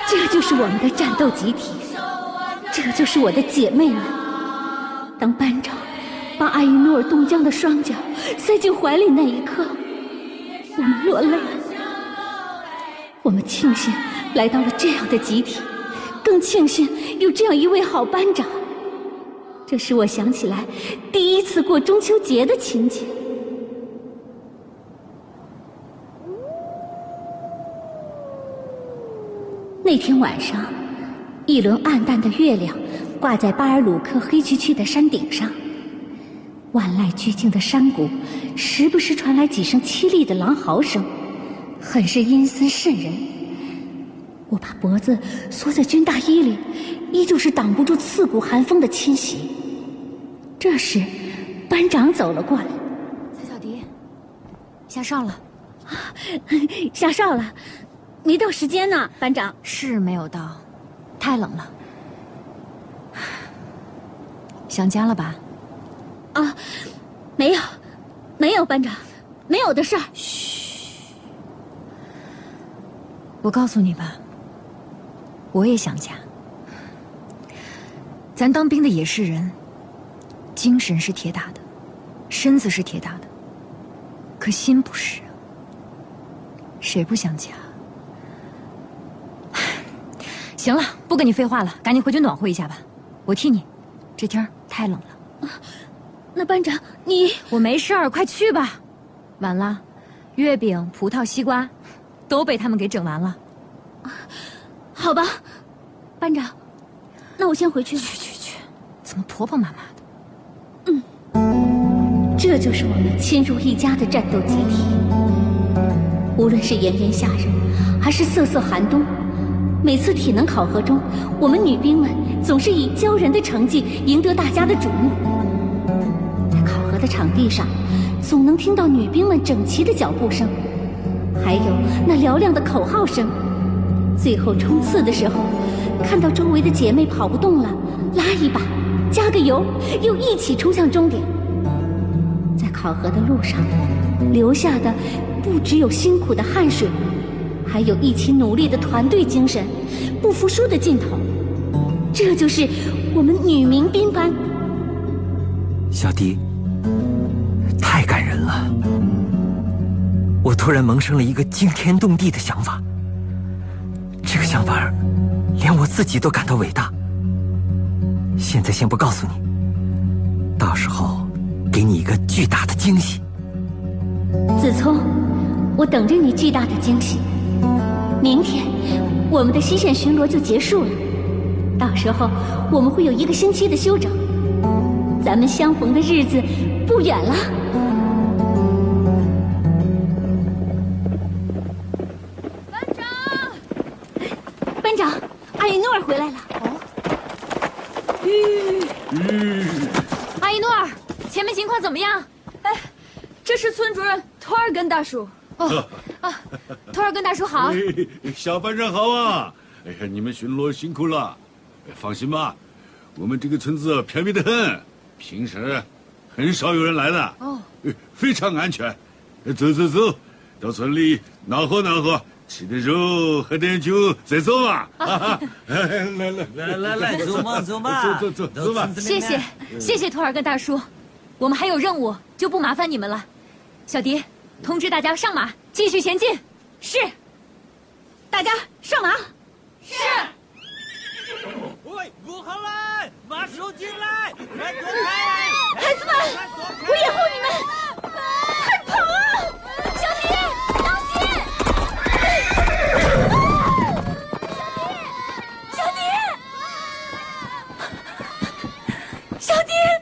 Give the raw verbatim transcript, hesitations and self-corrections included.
这就是我们的战斗集体，这就是我的姐妹们。当班长把阿依努尔冻僵的双脚塞进怀里那一刻，我们落泪了。我们庆幸来到了这样的集体，更庆幸有这样一位好班长。这使我想起来第一次过中秋节的情景。那天晚上，一轮暗淡的月亮挂在巴尔鲁克黑黢黢的山顶上，万籁俱静的山谷时不时传来几声凄厉的狼嚎声，很是阴森瘆人。我把脖子缩在军大衣里，依旧是挡不住刺骨寒风的侵袭。这时班长走了过来。 蔡小迪，下哨了。 下哨了，没到时间呢，班长。 是没有到，太冷了。想家了吧？ 啊，没有，没有，班长，没有的事儿。 嘘，我告诉你吧，我也想家。咱当兵的也是人，精神是铁打的，身子是铁打的，可心不是啊。谁不想家？行了，不跟你废话了，赶紧回去暖和一下吧。我替你，这天儿太冷了。 那班长，你…… 我没事儿，快去吧。晚了，月饼、葡萄、西瓜都被他们给整完了。 好吧，班长，那我先回去了。 去去去，怎么婆婆妈妈的？嗯，这就是我们亲如一家的战斗集体。无论是炎炎夏日，还是瑟瑟寒冬，每次体能考核中，我们女兵们总是以骄人的成绩赢得大家的瞩目。在考核的场地上，总能听到女兵们整齐的脚步声，还有那嘹亮的口号声。最后冲刺的时候，看到周围的姐妹跑不动了，拉一把，加个油，又一起冲向终点。在考核的路上，留下的不只有辛苦的汗水，还有一起努力的团队精神，不服输的劲头。这就是我们女民兵班。 小迪，太感人了！我突然萌生了一个惊天动地的想法，这个想法连我自己都感到伟大。现在先不告诉你，到时候给你一个巨大的惊喜。 子聪，我等着你巨大的惊喜。明天我们的西线巡逻就结束了，到时候我们会有一个星期的休整，咱们相逢的日子不远了。 班长， 班长，阿依努尔回来了。 哦，吁，吁，阿依努尔，前面情况怎么样？ 哎，这是村主任托尔根大叔。 哦啊，托尔根大叔好。 哎，小班长好啊！哎呀，你们巡逻辛苦了。放心吧，我们这个村子偏僻得很，平时很少有人来的。哦，非常安全。走走走，到村里暖和暖和，吃点肉，喝点酒，再走吧。啊、来来来来来，走嘛走嘛， 走走走走吧。 谢谢谢谢托尔根大叔，我们还有任务，就不麻烦你们了。小迪，通知大家上马，继续前进。 是。大家上马。 是。 喂，不好了，马手进来，快躲开！ 孩子们，我掩护你们，快跑啊！ 小迪，当心！ 小迪，小迪，小迪。